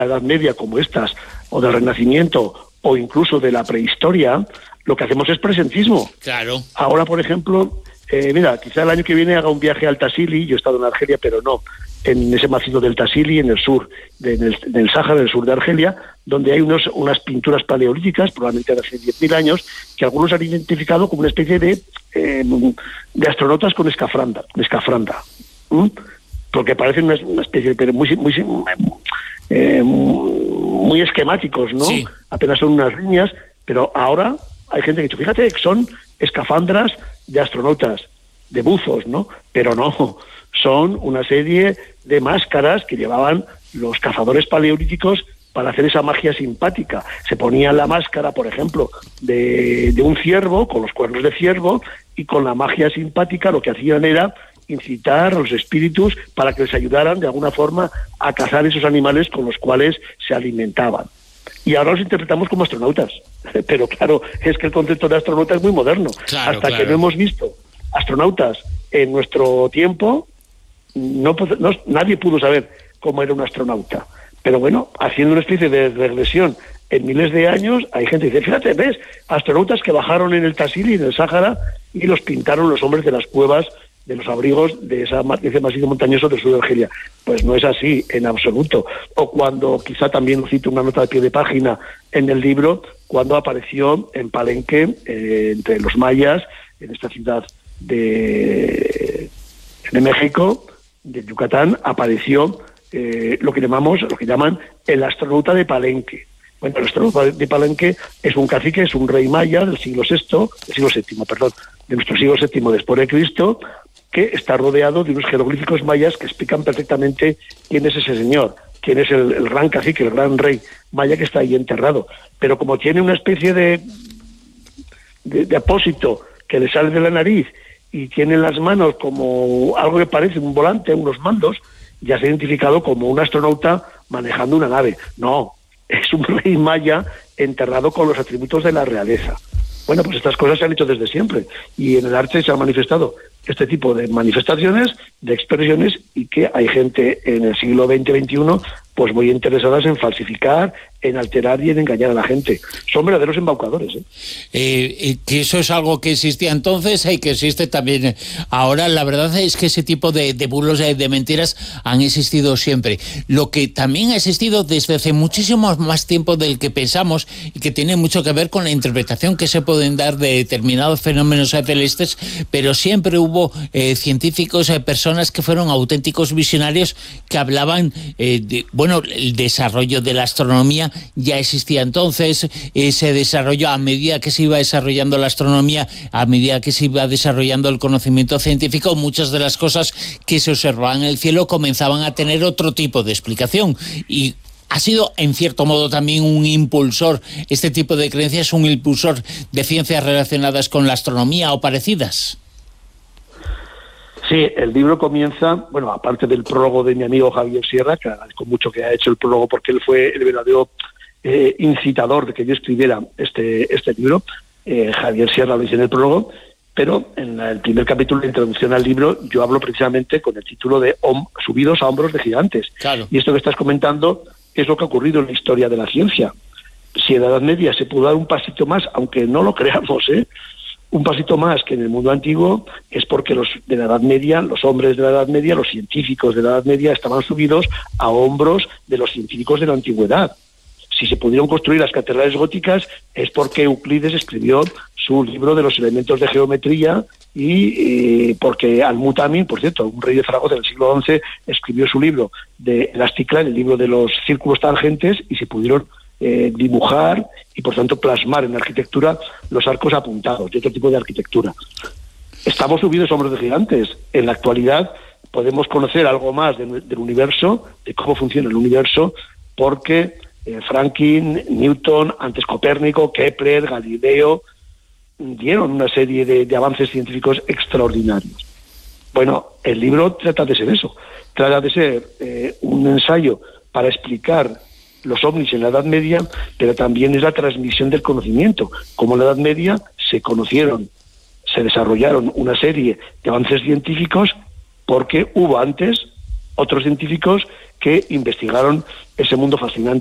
la Edad Media como estas, o del Renacimiento, o incluso de la prehistoria, lo que hacemos es presentismo. Claro. Ahora, por ejemplo, mira, quizá el año que viene haga un viaje al Tassili. Yo he estado en Argelia, pero no en ese macizo del Tassili, en el sur, en el Sáhara, en el sur de Argelia, donde hay unas pinturas paleolíticas, probablemente de hace 10.000 años, que algunos han identificado como una especie de astronautas con escafranda. Porque parecen una especie, pero muy esquemáticos, ¿no? Sí. Apenas son unas líneas, pero ahora hay gente que dice, fíjate, que son escafandras de astronautas, de buzos, ¿no? Pero no, son una serie de máscaras que llevaban los cazadores paleolíticos para hacer esa magia simpática. Se ponían la máscara, por ejemplo, de un ciervo, con los cuernos de ciervo, y con la magia simpática lo que hacían era incitar a los espíritus para que les ayudaran de alguna forma a cazar esos animales con los cuales se alimentaban. Y ahora los interpretamos como astronautas. Pero claro, es que el concepto de astronauta es muy moderno. Claro, Hasta que no hemos visto astronautas en nuestro tiempo, nadie pudo saber cómo era un astronauta. Pero bueno, haciendo una especie de regresión en miles de años, hay gente que dice, fíjate, ves, astronautas que bajaron en el Tassili, en el Sáhara, y los pintaron los hombres de las cuevas, de los abrigos de ese macizo montañoso del sur de Argelia. Pues no es así en absoluto. O cuando, quizá también cito una nota de pie de página en el libro, cuando apareció en Palenque, entre los mayas, en esta ciudad de México, de Yucatán, apareció lo que llaman el astronauta de Palenque. Bueno, el astronauta de Palenque es un cacique, es un rey maya del siglo VII, de nuestro siglo VII después de Cristo, que está rodeado de unos jeroglíficos mayas que explican perfectamente quién es ese señor, quién es el gran cacique, el gran rey maya que está ahí enterrado. Pero como tiene una especie de apósito que le sale de la nariz y tiene en las manos como algo que parece un volante, unos mandos, ya se ha identificado como un astronauta manejando una nave. No, es un rey maya enterrado con los atributos de la realeza. Bueno, pues estas cosas se han hecho desde siempre y en el arte se han manifestado este tipo de manifestaciones, de expresiones, y que hay gente en el siglo XX-XXI pues muy interesadas en falsificar, en alterar y en engañar a la gente. Son verdaderos embaucadores. Que eso es algo que existía entonces y que existe también ahora. La verdad es que ese tipo de bulos, de mentiras, han existido siempre. Lo que también ha existido desde hace muchísimo más tiempo del que pensamos, y que tiene mucho que ver con la interpretación que se pueden dar de determinados fenómenos celestes, pero siempre hubo científicos, personas que fueron auténticos visionarios, que hablaban el desarrollo de la astronomía ya existía entonces, ese desarrollo, a medida que se iba desarrollando la astronomía, a medida que se iba desarrollando el conocimiento científico, muchas de las cosas que se observaban en el cielo comenzaban a tener otro tipo de explicación. Y ha sido, en cierto modo, también un impulsor, este tipo de creencias, un impulsor de ciencias relacionadas con la astronomía o parecidas. Sí, el libro comienza, aparte del prólogo de mi amigo Javier Sierra, que agradezco mucho que haya hecho el prólogo porque él fue el verdadero incitador de que yo escribiera este libro. Javier Sierra lo dice en el prólogo, pero en el primer capítulo de introducción al libro yo hablo precisamente con el título de Subidos a hombros de gigantes. Claro. Y esto que estás comentando es lo que ha ocurrido en la historia de la ciencia. Si en la Edad Media se pudo dar un pasito más, aunque no lo creamos, un pasito más que en el mundo antiguo, es porque los de la Edad Media, los hombres de la Edad Media, los científicos de la Edad Media estaban subidos a hombros de los científicos de la antigüedad. Si se pudieron construir las catedrales góticas es porque Euclides escribió su libro de los elementos de geometría y porque Al-Mutamin, por cierto, un rey de Zaragoza del siglo XI, escribió su libro de Elásticla, el libro de los círculos tangentes, y se pudieron dibujar y por tanto plasmar en la arquitectura los arcos apuntados y otro tipo de arquitectura. Estamos subidos a hombros de gigantes. En la actualidad podemos conocer algo más del universo, de cómo funciona el universo, porque Franklin, Newton, antes Copérnico, Kepler, Galileo dieron una serie de avances científicos extraordinarios. Bueno, el libro trata de ser eso, trata de ser un ensayo para explicar los ovnis en la Edad Media, pero también es la transmisión del conocimiento. Como en la Edad Media se desarrollaron una serie de avances científicos porque hubo antes otros científicos que investigaron ese mundo fascinante.